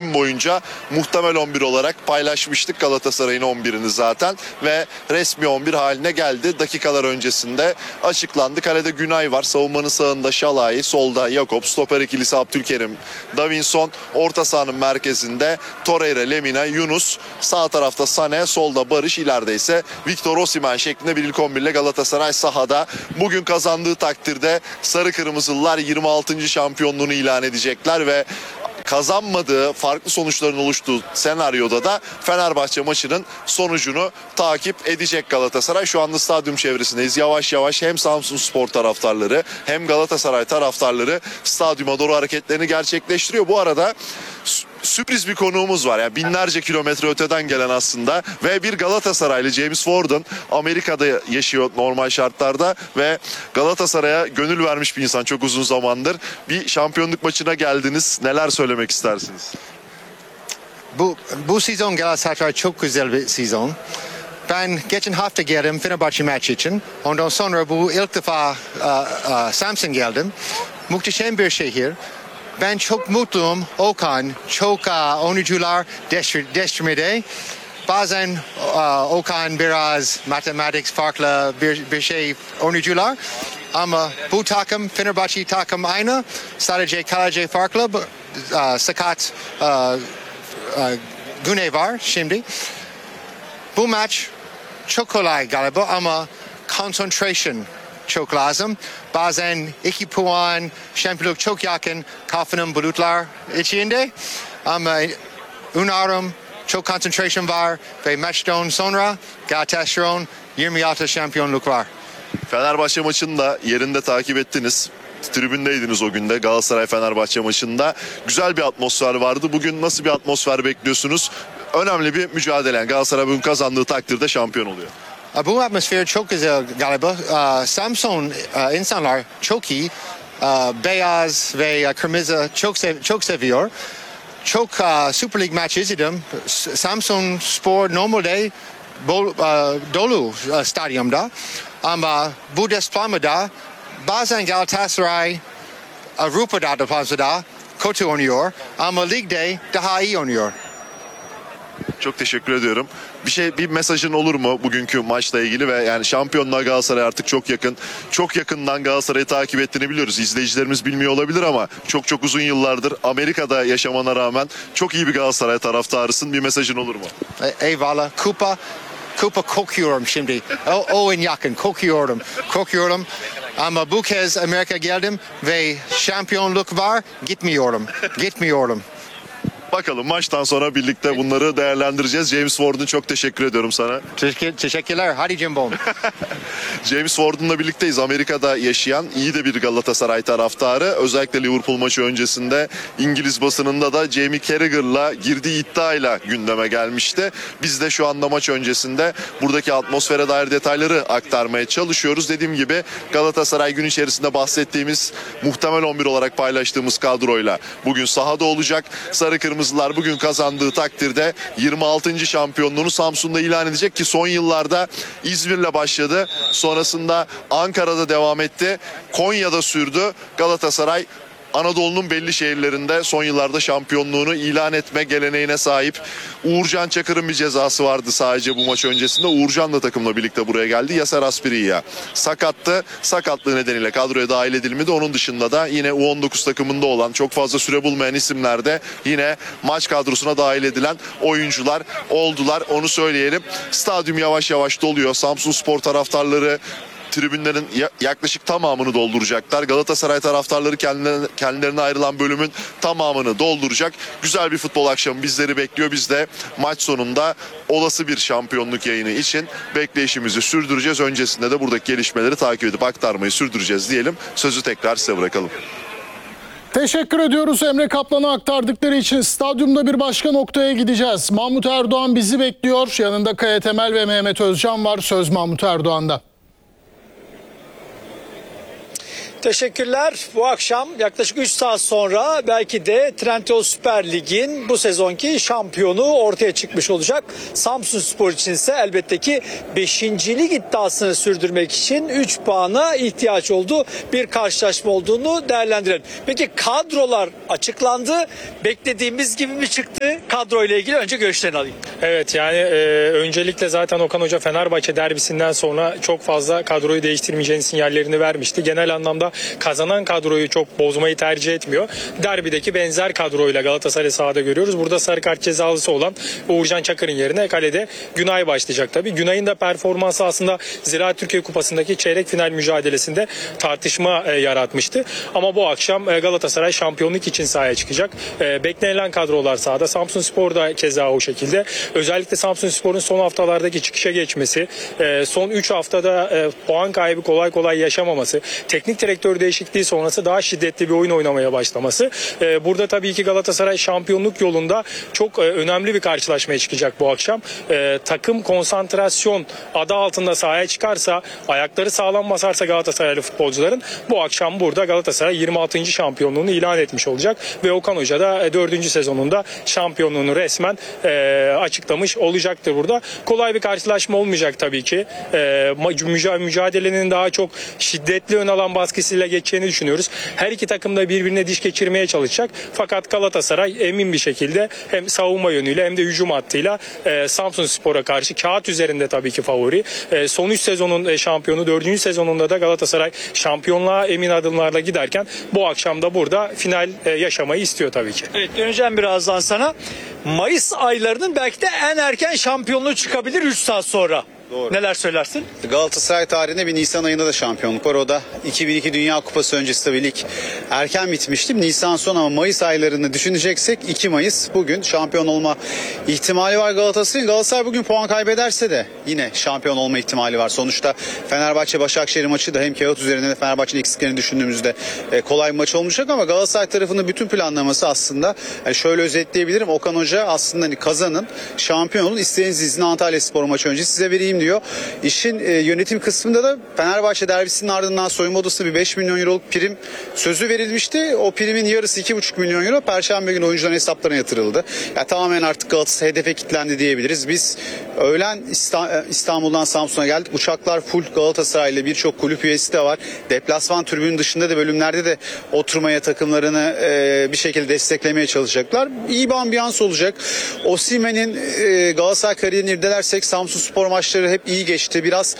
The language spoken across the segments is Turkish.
gün boyunca muhtemel 11 olarak paylaşmıştık Galatasaray'ın 11'ini zaten ve resmi 11 haline geldi. Dakikalar öncesinde açıklandı. Kalede Günay var. Savunmanın sağında Şalay, solda Yakup, stoper ikilisi Abdülkerim, Davinson, orta sahanın merkezinde Torreira, Lemina, Yunus, sağ tarafta Sané, solda Barış, ileride ise Victor Osimhen şeklinde bir ilk 11 ile Galatasaray sahada. Bugün kazandığı takdirde sarı kırmızılılar 26. şampiyonluğunu ilan edecekler ve kazanmadığı, farklı sonuçların oluştuğu senaryoda da Fenerbahçe maçının sonucunu takip edecek Galatasaray. Şu anda stadyum çevresindeyiz. Yavaş yavaş hem Samsunspor taraftarları hem Galatasaray taraftarları stadyuma doğru hareketlerini gerçekleştiriyor. Bu arada sürpriz bir konuğumuz var. Yani binlerce kilometre öteden gelen aslında ve bir Galatasaraylı James Warden Amerika'da yaşıyor normal şartlarda ve Galatasaray'a gönül vermiş bir insan çok uzun zamandır. Bir şampiyonluk maçına geldiniz. Neler söylemek istersiniz? Bu sezon Galatasaray çok güzel bir sezon. Ben geçen hafta geldim Fenerbahçe maçı için. Ondan sonra bu ilk defa Samsun geldim. Muhteşem bir şehir. Ben çok mutluyum. Okan çok oyuncular değiştirmede. Bazen Okan biraz matematik farklı bir şey oyuncular. Ama bu takım Fenerbahçe takım aynı. Sadece kaleci farklı. Sakat Güney var şimdi. Bu maç çok kolay galiba ama concentration çok lazım. Bazen 2 puan, şampiyonluk çok yakın kafanın bulutlar içinde. Ama umarım çok concentration var ve maçtan sonra Galatasaray'ın 26 şampiyonluk var. Fenerbahçe maçını da yerinde takip ettiniz. Tribündeydiniz o günde Galatasaray-Fenerbahçe maçında. Güzel bir atmosfer vardı. Bugün nasıl bir atmosfer bekliyorsunuz? Önemli bir mücadele. Yani Galatasaray bugün kazandığı takdirde şampiyon oluyor. Bu atmosfer çok güzel galiba. Samsun insanlar çok iyi. Beyaz ve kırmızı çok seviyor. Çok Süper Lig maçı izledim. Samsun Spor normalde dolu stadyumda. Ama bu desplamada bazen Galatasaray Avrupa'da deplasmada kötü oynuyor. Ama ligde daha iyi oynuyor. Çok teşekkür ediyorum. Bir mesajın olur mu bugünkü maçla ilgili ve yani şampiyonluğa Galatasaray artık çok yakın. Çok yakından Galatasaray'ı takip ettiğini biliyoruz. İzleyicilerimiz bilmiyor olabilir ama çok uzun yıllardır Amerika'da yaşamana rağmen çok iyi bir Galatasaray taraftarısın. Bir mesajın olur mu? Eyvallah. Kupa kokuyorum şimdi. O en yakın kokuyorum. Ama bu kez Amerika geldim ve şampiyonluk var. Gitmiyorum. Bakalım maçtan sonra birlikte bunları değerlendireceğiz. James Ward'un çok teşekkür ediyorum sana. Teşekkürler. Hadi Cimbom. James Ward'unla birlikteyiz. Amerika'da yaşayan iyi de bir Galatasaray taraftarı. Özellikle Liverpool maçı öncesinde İngiliz basınında da Jamie Carragher'la girdiği iddiayla gündeme gelmişti. Biz de şu anda maç öncesinde buradaki atmosfere dair detayları aktarmaya çalışıyoruz. Dediğim gibi Galatasaray gün içerisinde bahsettiğimiz muhtemel 11 olarak paylaştığımız kadroyla bugün sahada olacak. Sarı Kırmızılar bugün kazandığı takdirde 26. şampiyonluğunu Samsun'da ilan edecek ki son yıllarda İzmir'le başladı. Sonrasında Ankara'da devam etti. Konya'da sürdü. Galatasaray Anadolu'nun belli şehirlerinde son yıllarda şampiyonluğunu ilan etme geleneğine sahip. Uğurcan Çakır'ın bir cezası vardı sadece bu maç öncesinde. Uğurcan da takımla birlikte buraya geldi. Yaser Aspiriya sakattı. Sakatlığı nedeniyle kadroya dahil edilmedi. Onun dışında da yine U19 takımında olan çok fazla süre bulmayan isimler de yine maç kadrosuna dahil edilen oyuncular oldular. Onu söyleyelim. Stadyum yavaş yavaş doluyor. Samsunspor taraftarları tribünlerin yaklaşık tamamını dolduracaklar. Galatasaray taraftarları kendilerine ayrılan bölümün tamamını dolduracak. Güzel bir futbol akşamı bizleri bekliyor. Biz de maç sonunda olası bir şampiyonluk yayını için bekleyişimizi sürdüreceğiz. Öncesinde de buradaki gelişmeleri takip edip aktarmayı sürdüreceğiz diyelim. Sözü tekrar size bırakalım. Teşekkür ediyoruz Emre Kaplan'a aktardıkları için. Stadyumda bir başka noktaya gideceğiz. Mahmut Erdoğan bizi bekliyor. Yanında Kaya Temel ve Mehmet Özcan var. Söz Mahmut Erdoğan'da. Teşekkürler. Bu akşam yaklaşık 3 saat sonra belki de Trendyol Süper Lig'in bu sezonki şampiyonu ortaya çıkmış olacak. Samsunspor için ise elbette ki 5.lik iddiasını sürdürmek için 3 puana ihtiyaç olduğu bir karşılaşma olduğunu değerlendirelim. Peki kadrolar açıklandı. Beklediğimiz gibi mi çıktı? Kadro ile ilgili önce görüşlerini alayım. Evet, yani öncelikle zaten Okan Hoca Fenerbahçe derbisinden sonra çok fazla kadroyu değiştirmeyeceğinin sinyallerini vermişti. Genel anlamda kazanan kadroyu çok bozmayı tercih etmiyor. Derbideki benzer kadroyla Galatasaray sahada görüyoruz. Burada sarı kart cezalısı olan Uğurcan Çakır'ın yerine kalede Günay başlayacak tabii. Günay'ın da performansı aslında Ziraat Türkiye Kupası'ndaki çeyrek final mücadelesinde tartışma yaratmıştı. Ama bu akşam Galatasaray şampiyonluk için sahaya çıkacak. Beklenilen kadrolar sahada. Samsunspor da keza o şekilde. Özellikle Samsunspor'un son haftalardaki çıkışa geçmesi, son 3 haftada puan kaybı kolay kolay yaşamaması, teknik direktör değişikliği sonrası daha şiddetli bir oyun oynamaya başlaması. Burada tabii ki Galatasaray şampiyonluk yolunda çok önemli bir karşılaşmaya çıkacak bu akşam. Takım konsantrasyon adı altında sahaya çıkarsa, ayakları sağlam basarsa Galatasaraylı futbolcuların bu akşam burada Galatasaray 26. şampiyonluğunu ilan etmiş olacak ve Okan Hoca da 4. sezonunda şampiyonluğunu resmen açıklamış olacaktır burada. Kolay bir karşılaşma olmayacak tabii ki. Mücadelenin daha çok şiddetli ön alan baskısıyla geçeceğini düşünüyoruz. Her iki takım da birbirine diş geçirmeye çalışacak. Fakat Galatasaray emin bir şekilde hem savunma yönüyle hem de hücum hattıyla Samsunspor'a karşı kağıt üzerinde tabii ki favori. Son 3 sezonun şampiyonu, 4. sezonunda da Galatasaray şampiyonluğa emin adımlarla giderken bu akşam da burada final yaşamayı istiyor tabii ki. Evet, döneceğim birazdan sana. Mayıs aylarının belki de en erken şampiyonluğu çıkabilir 3 saat sonra. Doğru. Neler söylersin? Galatasaray tarihinde bir Nisan ayında da şampiyonluk var. O da 2002 Dünya Kupası öncesi tabii lig erken bitmişti. Nisan son ama Mayıs aylarını düşüneceksek 2 Mayıs bugün şampiyon olma ihtimali var Galatasaray'ın. Galatasaray bugün puan kaybederse de yine şampiyon olma ihtimali var. Sonuçta Fenerbahçe-Başakşehir maçı da hem kağıt üzerinde de Fenerbahçe'nin eksiklerini düşündüğümüzde kolay bir maç olmayacak ama Galatasaray tarafının bütün planlaması aslında şöyle özetleyebilirim. Okan Hoca aslında kazanın, şampiyon olun, istediğiniz izni Antalyaspor maçı öncesi size vereyim diyor. İşin yönetim kısmında da Fenerbahçe derbisinin ardından soyunma odasına bir 5 milyon euroluk prim sözü verilmişti. O primin yarısı 2,5 milyon euro Perşembe günü oyuncuların hesaplarına yatırıldı. Yani tamamen artık Galatasaray hedefe kilitlendi diyebiliriz. Biz öğlen İstanbul'dan Samsun'a geldik. Uçaklar full Galatasaray'la birçok kulüp üyesi de var. Deplasman tribünün dışında da bölümlerde de oturmaya takımlarını bir şekilde desteklemeye çalışacaklar. İyi bir ambiyans olacak. Osimhen'in Galatasaray kariyerini irdelersek Samsunspor maçları hep iyi geçti. Biraz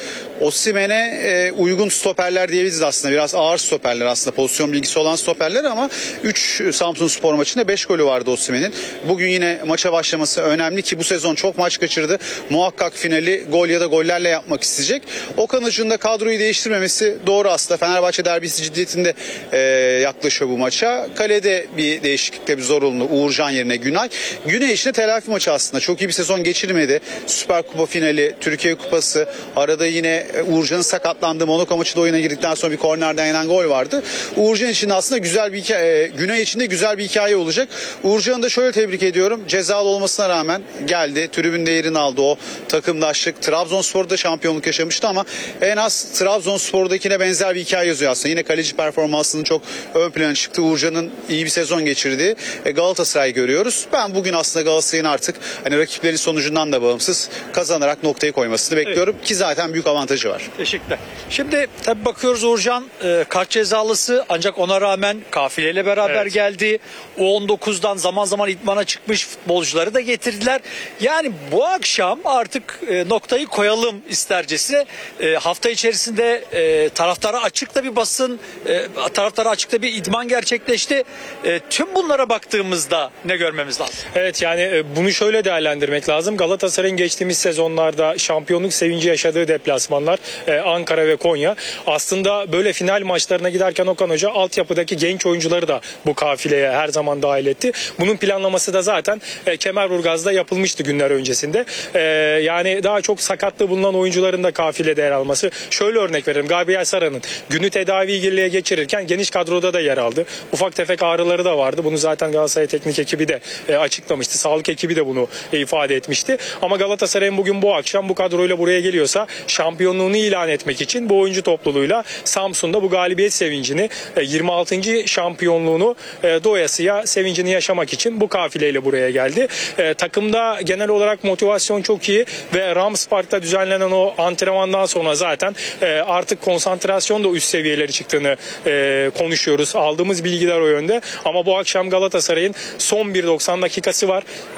Osimhen'e uygun stoperler diyebiliriz aslında. Biraz ağır stoperler aslında. Pozisyon bilgisi olan stoperler ama 3 Samsunspor maçında 5 golü vardı Osimhen'in. Bugün yine maça başlaması önemli ki bu sezon çok maç kaçırdı. Muhakkak finali gol ya da gollerle yapmak isteyecek. Okan Hoca'nın da kadroyu değiştirmemesi doğru aslında. Fenerbahçe derbisi ciddiyetinde yaklaşıyor bu maça. Kalede bir değişiklikle bir zorunlu. Uğurcan yerine Günay. Günay için de telafi maçı aslında. Çok iyi bir sezon geçirmedi. Süper Kupa finali, Türkiye Kupası, arada yine Uğurcan'ın sakatlandığı Monaco maçı da oyuna girdikten sonra bir kornerden yenen gol vardı. Uğurcan için aslında güzel bir hikaye, Günay için de güzel bir hikaye olacak. Uğurcan'ı da şöyle tebrik ediyorum. Cezalı olmasına rağmen geldi. Tribünde yerini aldı o takımdaşlık. Trabzonspor'da şampiyonluk yaşamıştı ama en az Trabzonspor'dakine benzer bir hikaye yazıyor aslında. Yine kaleci performansının çok ön plana çıktı. Uğurcan'ın iyi bir sezon geçirdiği Galatasaray görüyoruz. Ben bugün aslında Galatasaray'ın artık rakiplerin sonucundan da bağımsız kazanarak noktayı koymasını bekliyorum ki zaten büyük avantajı var. Teşekkürler. Şimdi tabii bakıyoruz Uğurcan kart cezalısı ancak ona rağmen kafileyle beraber geldi. U19'dan zaman zaman idmana çıkmış futbolcuları da getirdiler. Yani bu akşam artık noktayı koyalım istercesine. Hafta içerisinde taraftara açıkta bir basın, taraftara açıkta bir idman gerçekleşti. Tüm bunlara baktığımızda ne görmemiz lazım? Evet, yani bunu şöyle değerlendirmek lazım. Galatasaray'ın geçtiğimiz sezonlarda şampiyonluk sevinci yaşadığı deplasmanlar Ankara ve Konya. Aslında böyle final maçlarına giderken Okan Hoca altyapıdaki genç oyuncuları da bu kafileye her zaman dahil etti. Bunun planlaması da zaten Kemerburgaz'da yapılmıştı günler öncesinde. Yani daha çok sakatlığı bulunan oyuncuların da kafilede yer alması. Şöyle örnek veririm. Gabriel Sara'nın günü tedavi geçirirken geniş kadroda da yer aldı. Ufak tefek ağrıları da vardı. Bunu zaten Galatasaray teknik ekibi de açıklamıştı. Sağlık ekibi de bunu ifade etmişti. Ama Galatasaray'ın bugün bu akşam bu kadro kadroyla buraya geliyorsa şampiyonluğunu ilan etmek için bu oyuncu topluluğuyla Samsun'da bu galibiyet sevincini 26. şampiyonluğunu doyasıya sevincini yaşamak için bu kafileyle buraya geldi. Takımda genel olarak motivasyon çok iyi ve Rams Park'ta düzenlenen o antrenmandan sonra zaten artık konsantrasyon da üst seviyeleri çıktığını konuşuyoruz. Aldığımız bilgiler o yönde ama bu akşam Galatasaray'ın son 1.90 dakikası var.